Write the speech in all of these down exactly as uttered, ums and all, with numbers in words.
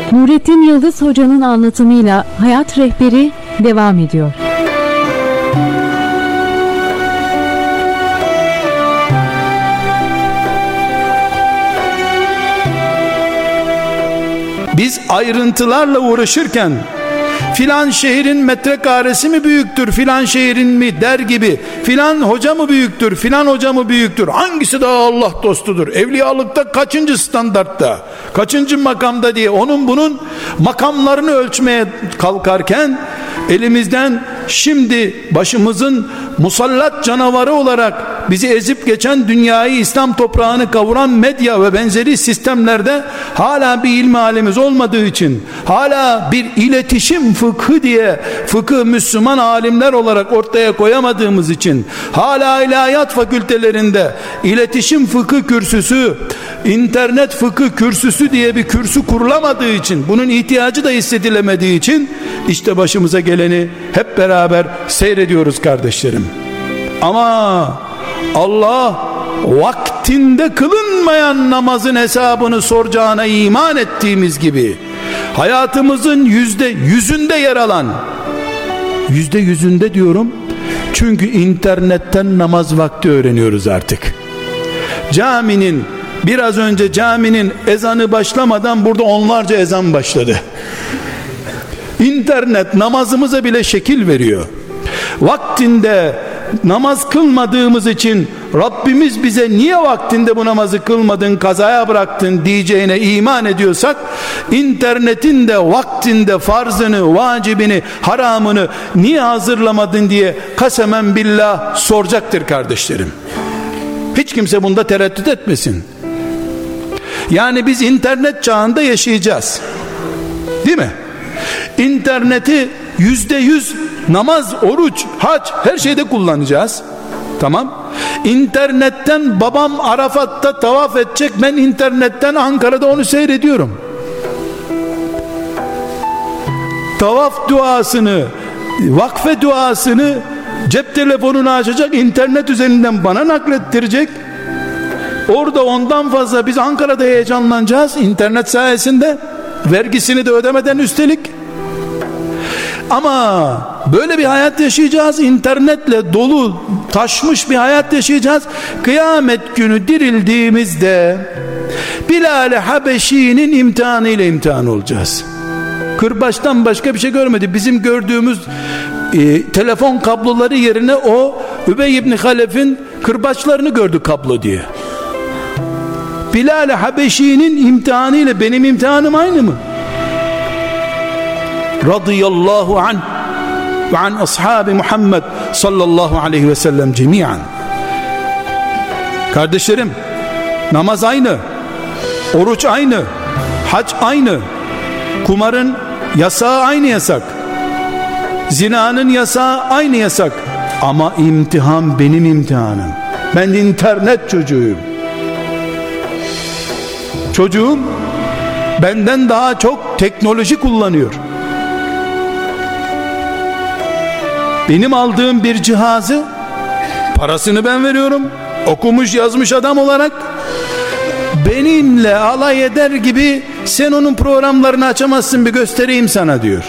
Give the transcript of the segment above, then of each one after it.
Nurettin Yıldız Hoca'nın anlatımıyla Hayat Rehberi devam ediyor. Biz ayrıntılarla uğraşırken filan şehrin metrekaresi mi büyüktür, filan şehrin mi der gibi, filan hoca mı büyüktür, filan hoca mı büyüktür, hangisi daha Allah dostudur, evliyalıkta kaçıncı standartta, kaçıncı makamda diye onun bunun makamlarını ölçmeye kalkarken elimizden şimdi başımızın musallat canavarı olarak bizi ezip geçen dünyayı, İslam toprağını kavuran medya ve benzeri sistemlerde hala bir ilmi alimiz olmadığı için, hala bir iletişim fıkhı diye fıkıh Müslüman alimler olarak ortaya koyamadığımız için, hala ilahiyat fakültelerinde iletişim fıkıh kürsüsü, internet fıkıh kürsüsü diye bir kürsü kurulamadığı için, bunun ihtiyacı da hissedilemediği için işte başımıza geleni hep beraber seyrediyoruz kardeşlerim. Ama Allah vaktinde kılınmayan namazın hesabını soracağına iman ettiğimiz gibi, hayatımızın yüzde yüzünde yer alan, yüzde yüzünde diyorum çünkü internetten namaz vakti öğreniyoruz artık. Caminin, biraz önce caminin ezanı başlamadan burada onlarca ezan başladı. İnternet namazımıza bile şekil veriyor. Vaktinde namaz kılmadığımız için Rabbimiz bize niye vaktinde bu namazı kılmadın, kazaya bıraktın diyeceğine iman ediyorsak, internetin de vaktinde farzını, vacibini, haramını niye hazırlamadın diye kasemen billah soracaktır kardeşlerim. Hiç kimse bunda tereddüt etmesin. Yani biz internet çağında yaşayacağız, değil mi? İnterneti yüzde yüz namaz, oruç, hac her şeyde kullanacağız. Tamam. İnternetten babam Arafat'ta tavaf edecek, ben internetten Ankara'da onu seyrediyorum. Tavaf duasını, vakfe duasını cep telefonunu açacak, internet üzerinden bana naklettirecek. Orada ondan fazla biz Ankara'da heyecanlanacağız internet sayesinde, vergisini de ödemeden üstelik. Ama böyle bir hayat yaşayacağız, internetle dolu taşmış bir hayat yaşayacağız. Kıyamet günü dirildiğimizde Bilal-i Habeşi'nin imtihanıyla imtihan olacağız. Kırbaçtan başka bir şey görmedi. Bizim gördüğümüz e, telefon kabloları yerine o Übey ibn Halef'in kırbaçlarını gördü kablo diye. Bilal-i Habeşi'nin imtihanıyla benim imtihanım aynı mı? Radıyallahu anh ve an ashabi Muhammed sallallahu aleyhi ve sellem cemiyan. Kardeşlerim, namaz aynı, oruç aynı, hac aynı, kumarın yasağı aynı yasak, zinanın yasağı aynı yasak, ama imtihan benim imtihanım. Ben internet çocuğuyum. Çocuğum benden daha çok teknoloji kullanıyor. Benim aldığım bir cihazı, parasını ben veriyorum, okumuş yazmış adam olarak, benimle alay eder gibi sen onun programlarını açamazsın, bir göstereyim sana diyor.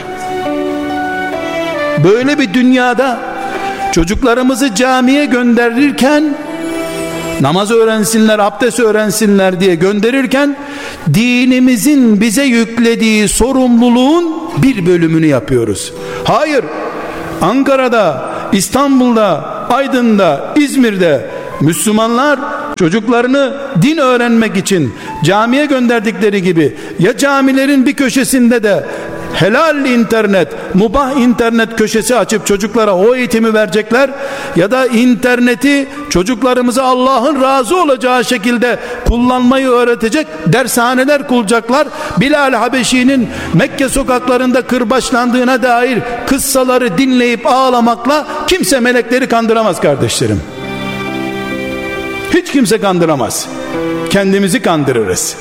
Böyle bir dünyada çocuklarımızı camiye gönderirken, namaz öğrensinler, abdest öğrensinler diye gönderirken, dinimizin bize yüklediği sorumluluğun bir bölümünü yapıyoruz. Hayır, Ankara'da, İstanbul'da, Aydın'da, İzmir'de Müslümanlar çocuklarını din öğrenmek için camiye gönderdikleri gibi, ya camilerin bir köşesinde de helal internet, mubah internet köşesi açıp çocuklara o eğitimi verecekler, ya da interneti çocuklarımıza Allah'ın razı olacağı şekilde kullanmayı öğretecek dershaneler kuracaklar. Bilal Habeşi'nin Mekke sokaklarında kırbaçlandığına dair kıssaları dinleyip ağlamakla kimse melekleri kandıramaz kardeşlerim. Hiç kimse kandıramaz. Kendimizi kandırırız.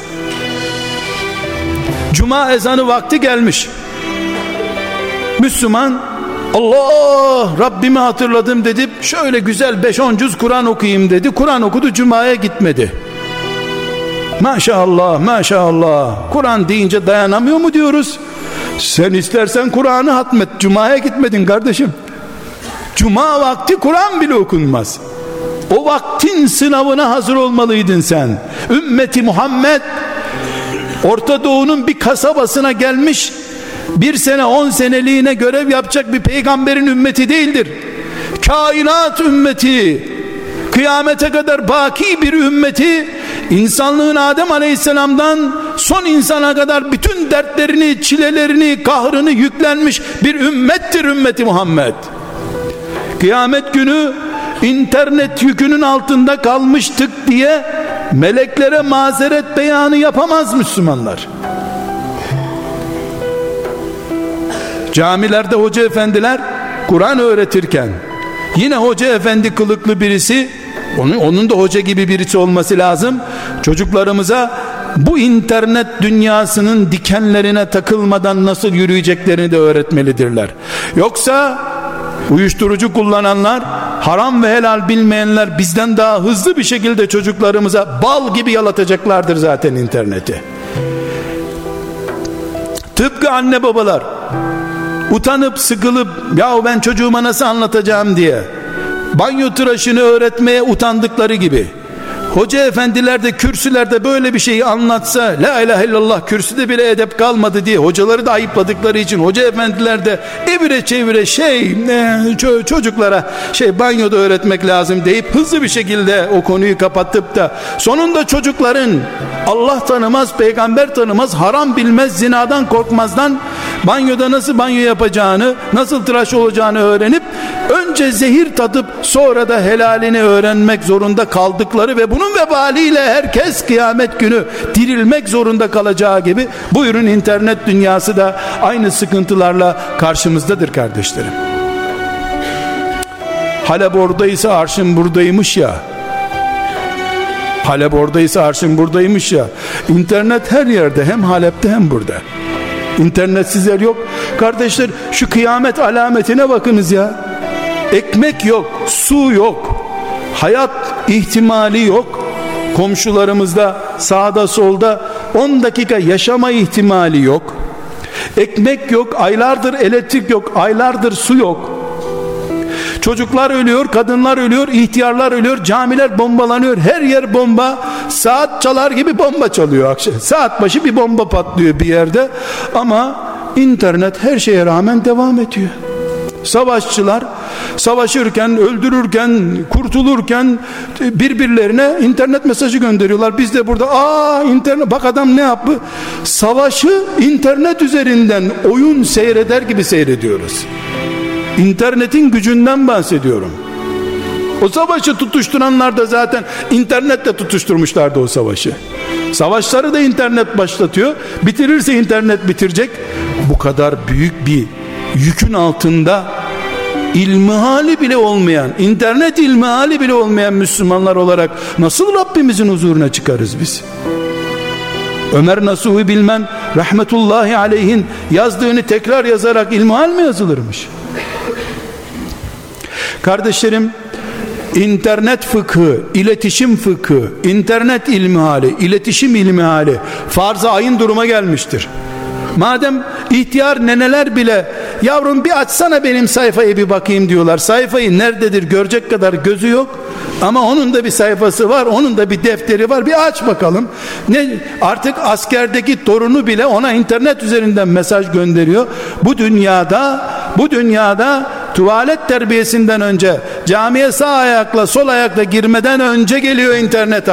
Cuma ezanı vakti gelmiş. Müslüman, Allah, Rabbimi hatırladım dedi, şöyle güzel beş on cüz Kur'an okuyayım dedi. Kur'an okudu, Cuma'ya gitmedi. Maşallah maşallah. Kur'an deyince dayanamıyor mu diyoruz? Sen istersen Kur'an'ı hatmet. Cuma'ya gitmedin kardeşim. Cuma vakti Kur'an bile okunmaz. O vaktin sınavına hazır olmalıydın sen. Ümmeti Muhammed Orta Doğu'nun bir kasabasına gelmiş, bir sene on seneliğine görev yapacak bir peygamberin ümmeti değildir. Kainat ümmeti, kıyamete kadar baki bir ümmeti, insanlığın Adem Aleyhisselam'dan son insana kadar bütün dertlerini, çilelerini, kahrını yüklenmiş bir ümmettir ümmeti Muhammed. Kıyamet günü internet yükünün altında kalmıştık diye meleklere mazeret beyanı yapamaz Müslümanlar. Camilerde hoca efendiler Kur'an öğretirken, yine hoca efendi kılıklı birisi, onun, onun da hoca gibi birisi olması lazım, çocuklarımıza bu internet dünyasının dikenlerine takılmadan nasıl yürüyeceklerini de öğretmelidirler. Yoksa uyuşturucu kullananlar, haram ve helal bilmeyenler bizden daha hızlı bir şekilde çocuklarımıza bal gibi yalatacaklardır zaten interneti. Tıpkı anne babalar utanıp sıkılıp ya ben çocuğuma nasıl anlatacağım diye banyo tıraşını öğretmeye utandıkları gibi, hoca efendiler de kürsülerde böyle bir şeyi anlatsa, la ilahe illallah, kürsüde bile edep kalmadı diye hocaları da ayıpladıkları için hoca efendiler de evire çevire şey ne, çocuklara şey banyoda öğretmek lazım deyip hızlı bir şekilde o konuyu kapatıp da sonunda çocukların Allah tanımaz, peygamber tanımaz, haram bilmez, zinadan korkmazdan banyoda nasıl banyo yapacağını, nasıl tıraş olacağını öğrenip önce zehir tadıp sonra da helalini öğrenmek zorunda kaldıkları ve bunun vebaliyle herkes kıyamet günü dirilmek zorunda kalacağı gibi, buyurun internet dünyası da aynı sıkıntılarla karşımızdadır kardeşlerim. Halep oradaysa arşın buradaymış ya. Halep oradaysa arşın buradaymış ya. İnternet her yerde, hem Halep'te hem burada. İnternetsiz yer yok. Kardeşler, şu kıyamet alametine bakınız ya. Ekmek yok, su yok, hayat ihtimali yok. Komşularımızda sağda solda on dakika yaşama ihtimali yok. Ekmek yok, aylardır elektrik yok, aylardır su yok. Çocuklar ölüyor, kadınlar ölüyor, ihtiyarlar ölüyor, camiler bombalanıyor, her yer bomba. Saat çalar gibi bomba çalıyor akşam. Saat başı bir bomba patlıyor bir yerde. Ama internet her şeye rağmen devam ediyor. Savaşçılar savaşırken, öldürürken, kurtulurken birbirlerine internet mesajı gönderiyorlar. Biz de burada aa internet, bak adam ne yaptı? Savaşı internet üzerinden oyun seyreder gibi seyrediyoruz. İnternetin gücünden bahsediyorum. O savaşı tutuşturanlar da zaten internetle tutuşturmuşlardı o savaşı. Savaşları da internet başlatıyor. Bitirirse internet bitirecek. Bu kadar büyük bir yükün altında ilmihali bile olmayan, internet ilmihali bile olmayan Müslümanlar olarak nasıl Rabbimizin huzuruna çıkarız biz? Ömer Nasuhi Bilmem rahmetullahi aleyhin yazdığını tekrar yazarak ilmihal mi yazılırmış? Kardeşlerim, internet fıkhı, iletişim fıkhı, internet ilmihali, iletişim ilmihali farz-ı ayın duruma gelmiştir. Madem ihtiyar neneler bile yavrum bir açsana benim sayfayı bir bakayım diyorlar. Sayfayı nerededir görecek kadar gözü yok. Ama onun da bir sayfası var, onun da bir defteri var. Bir aç bakalım. Ne artık askerdeki torunu bile ona internet üzerinden mesaj gönderiyor. Bu dünyada, bu dünyada tuvalet terbiyesinden önce, camiye sağ ayakla sol ayakla girmeden önce geliyor internet.